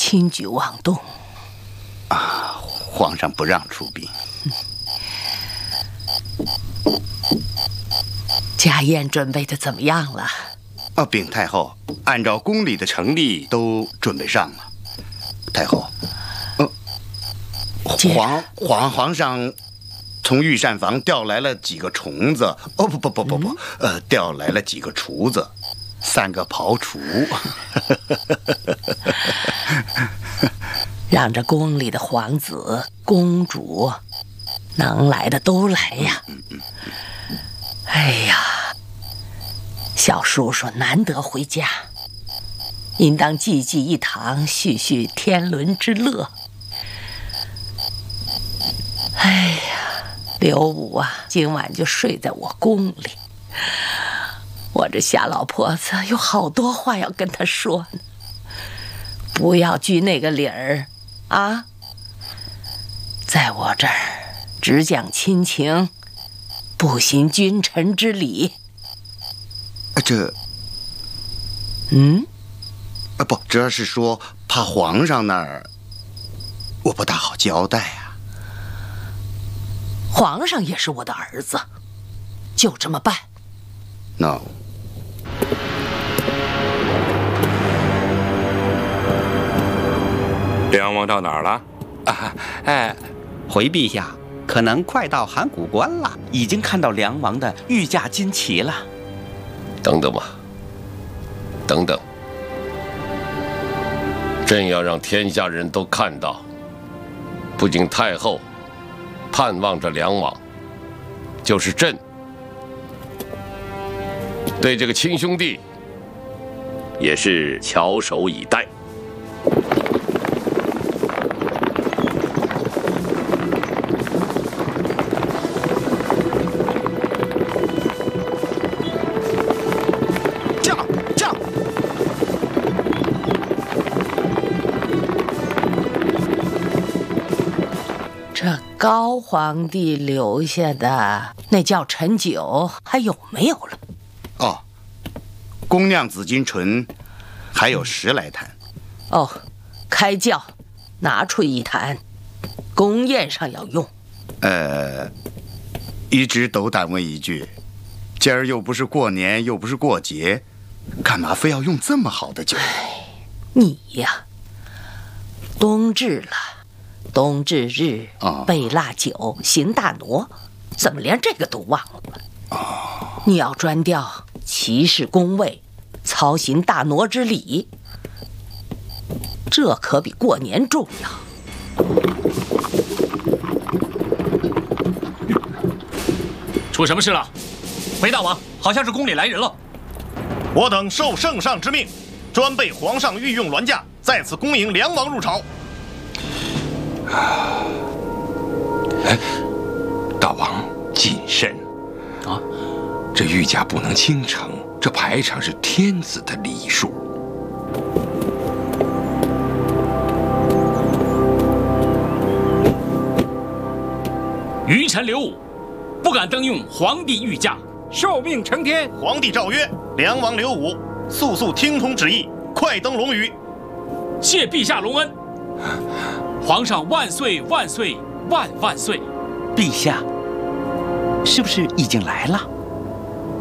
轻举妄动。 啊，皇上不让出兵。 家宴准备的怎么样了？ 禀太后，按照宫里的程例都准备上了。太后，皇上从御膳房调来了几个虫子。不，调来了几个厨子，3个庖厨。 让这宫里的皇子、公主，能来的都来呀。哎呀，小叔叔难得回家，应当济济一堂，叙叙天伦之乐。哎呀，刘武啊，今晚就睡在我宫里。我这瞎老婆子有好多话要跟他说呢。不要拘那个理儿啊，在我这儿只讲亲情，不行君臣之礼。 不，这是说怕皇上那儿我不大好交代啊。 皇上也是我的儿子，就这么办。 那梁王到哪儿了？ 回陛下，可能快到函谷关了，已经看到梁王的御驾金旗了。 等等吧，等等，朕要让天下人都看到，不仅太后盼望着梁王，就是朕对这个亲兄弟也是翘首以待。 高皇帝留下的那叫陈酒还有没有了？ 宫酿紫金醇还有10来坛。 开轿拿出1坛，宫宴上要用。 一直斗胆问一句，今儿又不是过年，又不是过节，干嘛非要用这么好的酒？ 你呀，冬至了，冬至日备腊酒，行大挪，怎么连这个都忘了？你要专调骑士宫卫，操行大挪之礼，这可比过年重要。 出什么事了？回大王，好像是宫里来人了。 我等受圣上之命，专备皇上御用銮驾，在此恭迎梁王入朝。 大王谨慎啊！这御驾不能倾城，这排场是天子的礼数。 愚臣刘武，不敢登用皇帝御驾， 受命承天。 皇帝诏曰：梁王刘武，速速听从旨意，快登龙舆。 谢陛下隆恩。皇上万岁万岁万万岁！ 陛下，是不是已经来了？